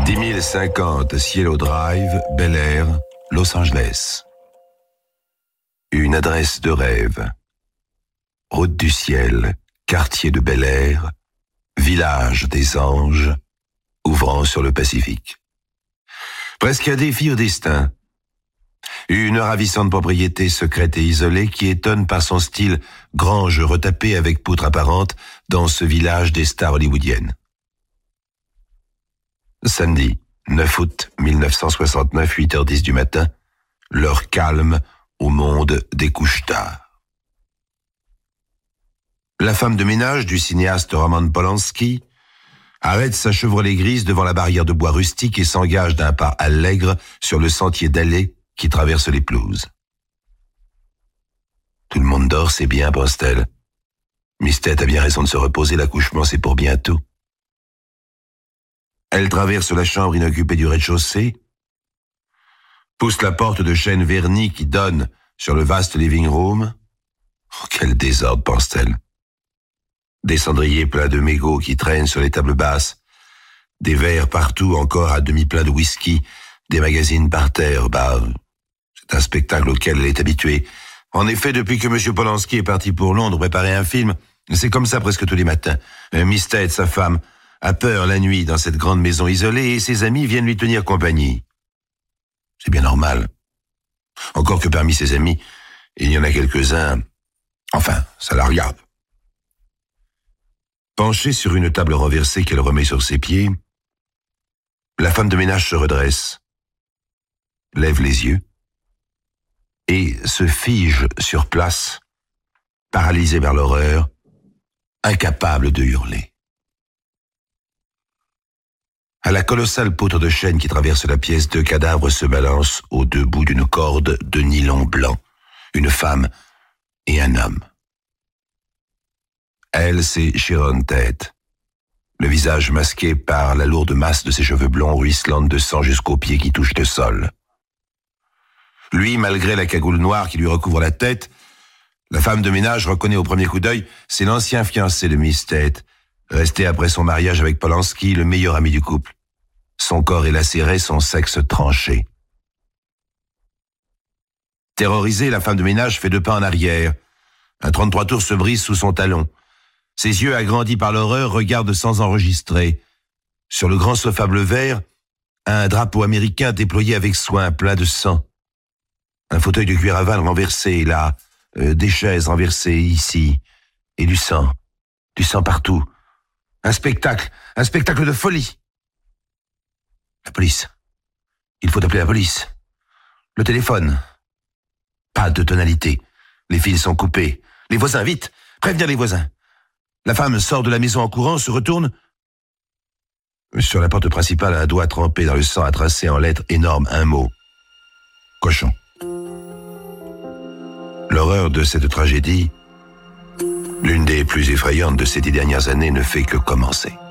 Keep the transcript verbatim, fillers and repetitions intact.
dix mille cinquante Cielo Drive, Bel Air, Los Angeles. Une adresse de rêve. Route du ciel, quartier de Bel Air, village des anges, ouvrant sur le Pacifique. Presque un défi au destin. Une ravissante propriété secrète et isolée qui étonne par son style grange retapée avec poutre apparente dans ce village des stars hollywoodiennes. Samedi, neuf août mille neuf cent soixante-neuf, huit heures dix du matin, l'heure calme au monde des couches tard. La femme de ménage du cinéaste Roman Polanski arrête sa Chevrolet grise devant la barrière de bois rustique et s'engage d'un pas allègre sur le sentier dallé qui traverse les pelouses. Tout le monde dort, c'est bien, pense-t-elle. Miss Tate a bien raison de se reposer, l'accouchement c'est pour bientôt. Elle traverse la chambre inoccupée du rez-de-chaussée, pousse la porte de chêne verni qui donne sur le vaste living room. Oh, quel désordre, pense-t-elle. Des cendriers pleins de mégots qui traînent sur les tables basses, des verres partout encore à demi pleins de whisky, des magazines par terre. Bah, c'est un spectacle auquel elle est habituée. En effet, depuis que M. Polanski est parti pour Londres préparer un film, c'est comme ça presque tous les matins. Miss Tate, sa femme, a peur la nuit dans cette grande maison isolée et ses amis viennent lui tenir compagnie. C'est bien normal. Encore que parmi ses amis, il y en a quelques-uns... Enfin, ça la regarde. Penchée sur une table renversée qu'elle remet sur ses pieds, la femme de ménage se redresse, lève les yeux et se fige sur place, paralysée par l'horreur, incapable de hurler. À la colossale poutre de chêne qui traverse la pièce, deux cadavres se balancent aux deux bouts d'une corde de nylon blanc, une femme et un homme. Elle, c'est Sharon Tate, le visage masqué par la lourde masse de ses cheveux blonds ruisselant de sang jusqu'aux pieds qui touchent le sol. Lui, malgré la cagoule noire qui lui recouvre la tête, la femme de ménage reconnaît au premier coup d'œil, c'est l'ancien fiancé de Miss Tate, resté après son mariage avec Polanski, le meilleur ami du couple. Son corps est lacéré, son sexe tranché. Terrorisée, la femme de ménage fait deux pas en arrière. Un trente-trois tours se brise sous son talon. Ses yeux, agrandis par l'horreur, regardent sans enregistrer. Sur le grand sofa bleu vert, un drapeau américain déployé avec soin, plein de sang. Un fauteuil de cuir aval renversé, là, euh, des chaises renversées ici, et du sang, du sang partout. Un spectacle, un spectacle de folie. La police. Il faut appeler la police. Le téléphone. Pas de tonalité. Les fils sont coupés. Les voisins, vite, prévenir les voisins. La femme sort de la maison en courant, se retourne. Sur la porte principale, un doigt trempé dans le sang a tracé en lettres énormes un mot. Cochon. L'horreur de cette tragédie, l'une des plus effrayantes de ces dix dernières années, ne fait que commencer.